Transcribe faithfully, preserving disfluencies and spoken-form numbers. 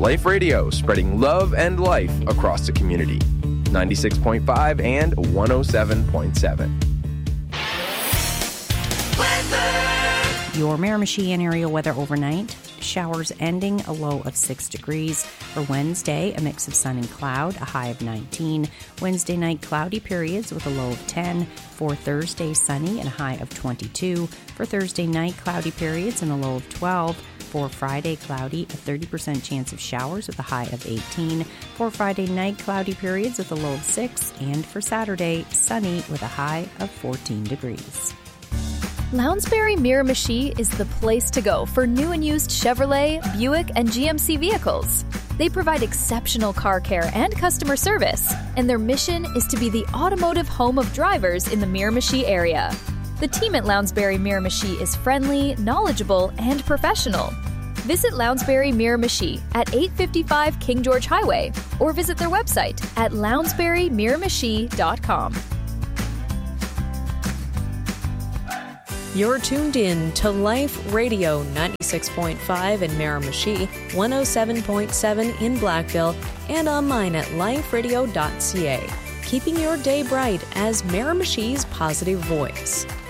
Life Radio, spreading love and life across the community. ninety-six point five and one oh seven point seven. Your Miramichi and area weather overnight. Showers ending, a low of six degrees. For Wednesday, a mix of sun and cloud, a high of nineteen. Wednesday night, cloudy periods with a low of ten. For Thursday, sunny and a high of twenty-two. For Thursday night, cloudy periods and a low of twelve. For Friday, cloudy, a thirty percent chance of showers with a high of eighteen. For Friday night, cloudy periods with a low of six. And for Saturday, sunny with a high of fourteen degrees. Lounsbury Miramichi is the place to go for new and used Chevrolet, Buick, and G M C vehicles. They provide exceptional car care and customer service, and their mission is to be the automotive home of drivers in the Miramichi area. The team at Lounsbury Miramichi is friendly, knowledgeable, and professional. Visit Lounsbury Miramichi at eight fifty-five King George Highway or visit their website at lounsbury miramichi dot com. You're tuned in to Life Radio ninety-six point five in Miramichi, one oh seven point seven in Blackville, and online at life radio dot c a. Keeping your day bright as Miramichi's positive voice.